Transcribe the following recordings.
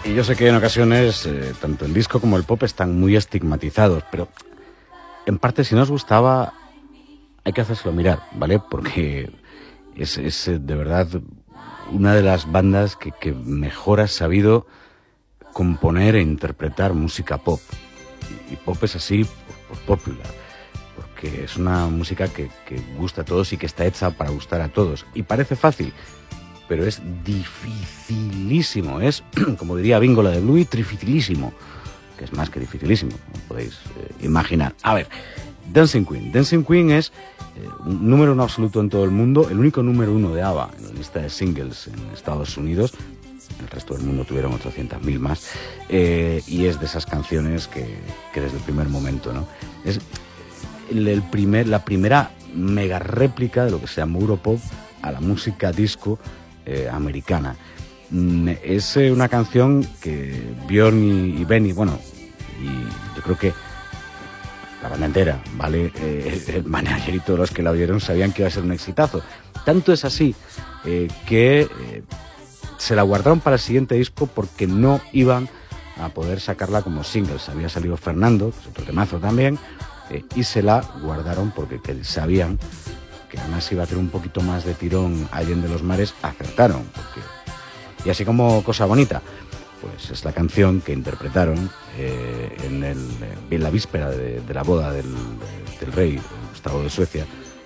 Y yo sé que en ocasiones tanto el disco como el pop están muy estigmatizados, pero en parte si no os gustaba hay que hacérselo mirar, ¿vale? Porque es de verdad una de las bandas que mejor ha sabido componer e interpretar música pop. Y pop es así por popular, porque es una música que gusta a todos y que está hecha para gustar a todos. Y parece fácil, pero es dificilísimo, es, como diría Bingo la de Bluey, trificilísimo, que es más que dificilísimo, como podéis imaginar. A ver, Dancing Queen. Dancing Queen es un número uno absoluto en todo el mundo, el único número uno de ABBA en la lista de singles en Estados Unidos. El resto del mundo tuvieron 800.000 más, y es de esas canciones que desde el primer momento, ¿no? Es la primera mega réplica de lo que se llama Europop a la música disco americana. Es una canción que Björn y Benny, bueno, y yo creo que la banda entera, ¿vale? El manager y todos los que la oyeron sabían que iba a ser un exitazo. Tanto es así que se la guardaron para el siguiente disco porque no iban a poder sacarla como singles. Había salido Fernando, que es otro temazo también, y se la guardaron porque sabían que además iba a tener un poquito más de tirón Allende los mares. Acertaron, y así como cosa bonita, pues es la canción que interpretaron en la víspera de la boda del rey Gustavo de Suecia,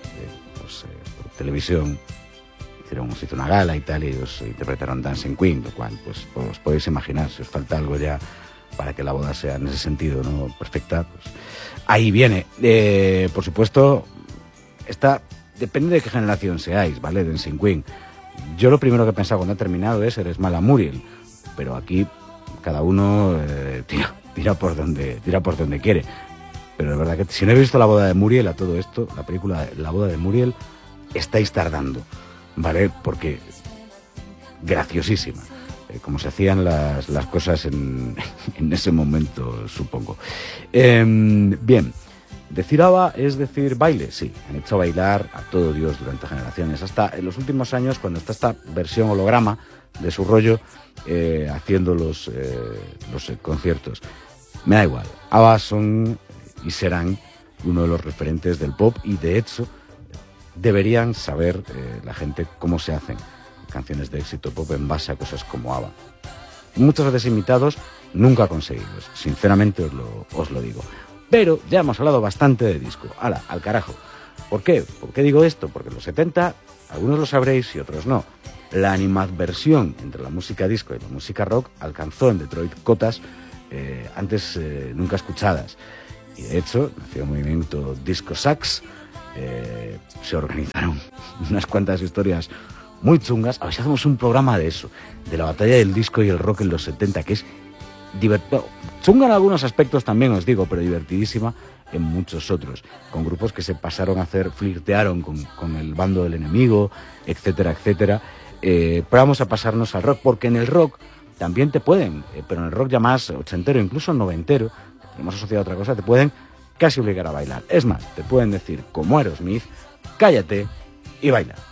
por televisión. Se hizo una gala y tal, y ellos interpretaron Dancing Queen, lo cual pues os podéis imaginar, si os falta algo ya para que la boda sea en ese sentido, ¿no?, perfecta, pues ahí viene. Por supuesto, esta depende de qué generación seáis, ¿vale? Dancing Queen. Yo lo primero que he pensado cuando he terminado es Eres mala Muriel, pero aquí cada uno tira por donde quiere. Pero de verdad que si no he visto La boda de Muriel, a todo esto, la película La boda de Muriel, estáis tardando, ¿vale? Porque graciosísima, como se hacían las cosas en ese momento, supongo. Bien, decir ABBA es decir baile, sí, han hecho bailar a todo Dios durante generaciones, hasta en los últimos años, cuando está esta versión holograma de su rollo haciendo los conciertos. Me da igual, ABBA son y serán uno de los referentes del pop, y de hecho deberían saber la gente cómo se hacen canciones de éxito pop en base a cosas como ABBA. Muchas veces imitados, nunca conseguidos, sinceramente os lo digo. Pero ya hemos hablado bastante de disco. ¡Hala, al carajo! ¿Por qué? ¿Por qué digo esto? Porque en los 70, algunos lo sabréis y otros no, la animadversión entre la música disco y la música rock alcanzó en Detroit cotas antes nunca escuchadas. Y de hecho, nació el movimiento Disco Sax, se organizaron unas cuantas historias muy chungas. A ver si hacemos un programa de eso, de la batalla del disco y el rock en los 70, que es divertido. Chunga en algunos aspectos también, os digo, pero divertidísima en muchos otros, con grupos que se pasaron a flirtearon con el bando del enemigo, etcétera, etcétera. Pero vamos a pasarnos al rock, porque en el rock también te pueden, pero en el rock ya más ochentero, incluso noventero, hemos asociado a otra cosa, te pueden casi obligar a bailar. Es más, te pueden decir, como Aerosmith, cállate y baila.